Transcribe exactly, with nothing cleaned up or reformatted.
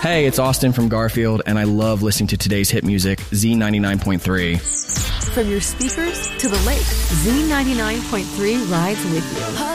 Hey, it's Austin from Garfield, and I love listening to today's hit music, Z ninety-nine point three. From your speakers to the lake, Z ninety-nine point three rides with you.